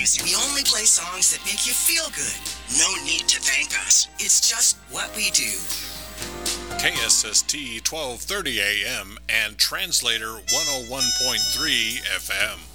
songs. We only play songs that make you feel good. No need to thank us. It's just what we do. KSST 1230 AM and Translator 101.3 FM.